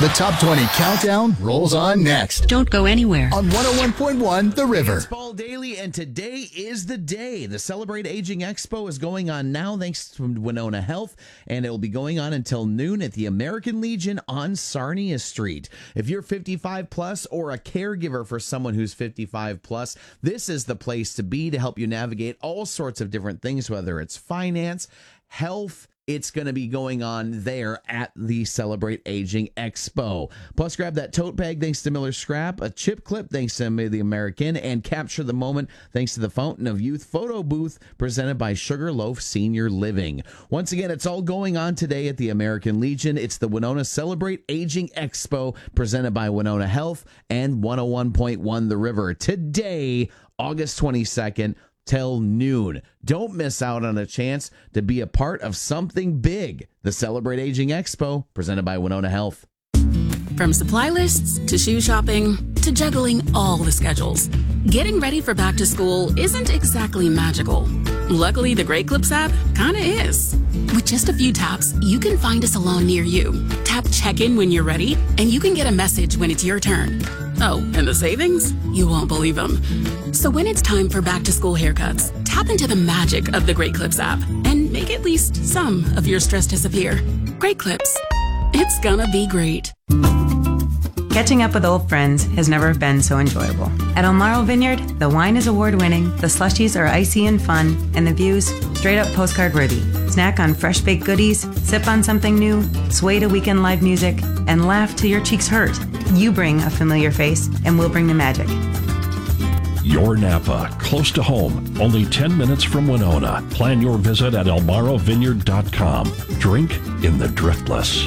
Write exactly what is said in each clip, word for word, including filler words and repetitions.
The Top twenty Countdown rolls on next. Don't go anywhere. On one oh one point one The River. It's Paul Daly, and today is the day. The Celebrate Aging Expo is going on now thanks to Winona Health, and it will be going on until noon at the American Legion on Sarnia Street. If you're fifty-five plus or a caregiver for someone who's fifty-five plus, this is the place to be to help you navigate all sorts of different things, whether it's finance, health. It's going to be going on there at the Celebrate Aging Expo. Plus, grab that tote bag thanks to Miller Scrap, a chip clip thanks to the American, and capture the moment thanks to the Fountain of Youth photo booth presented by Sugarloaf Senior Living. Once again, it's all going on today at the American Legion. It's the Winona Celebrate Aging Expo presented by Winona Health and one oh one point one The River. Today, August twenty-second, till noon. Don't miss out on a chance to be a part of something big. The Celebrate Aging Expo, presented by Winona Health. From supply lists to shoe shopping to juggling all the schedules, getting ready for back to school isn't exactly magical. Luckily, the Great Clips app kinda is. With just a few taps, you can find a salon near you. Tap check-in when you're ready, and you can get a message when it's your turn. Oh, and the savings? You won't believe them. So when it's time for back-to-school haircuts, tap into the magic of the Great Clips app and make at least some of your stress disappear. Great Clips. It's gonna be great. Catching up with old friends has never been so enjoyable. At El Marro Vineyard, the wine is award-winning, the slushies are icy and fun, and the views straight-up postcard-worthy. Snack on fresh-baked goodies, sip on something new, sway to weekend live music, and laugh till your cheeks hurt. You bring a familiar face, and we'll bring the magic. Your Napa, close to home, only ten minutes from Winona. Plan your visit at el marro vineyard dot com. Drink in the driftless.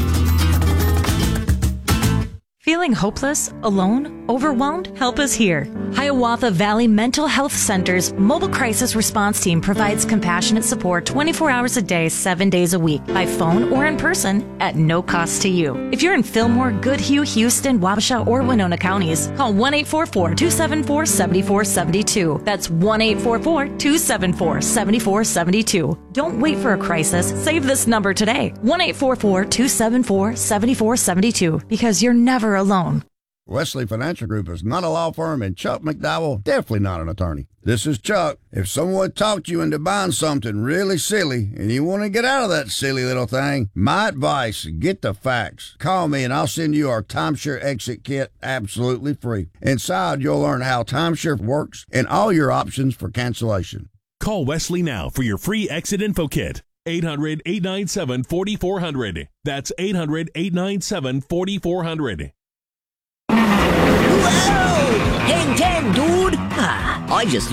Feeling hopeless, alone, overwhelmed? Help is here. Hiawatha Valley Mental Health Center's mobile crisis response team provides compassionate support twenty-four hours a day, seven days a week, by phone or in person at no cost to you. If you're in Fillmore, Goodhue, Houston, Wabasha, or Winona counties, call one eight four four, two seven four, seven four seven two. That's one eight four four, two seven four, seven four seven two. Don't wait for a crisis. Save this number today. one eight four four, two seven four, seven four seven two, because you're never alone. Wesley Financial Group is not a law firm, and Chuck McDowell definitely not an attorney. This is Chuck. If someone talked you into buying something really silly and you want to get out of that silly little thing, my advice, get the facts. Call me and I'll send you our timeshare exit kit absolutely free. Inside, you'll learn how timeshare works and all your options for cancellation. Call Wesley now for your free exit info kit. eight hundred, eight nine seven, four four zero zero. That's eight hundred, eight nine seven, four four zero zero. Whoa! ten ten, dude! Ah, I just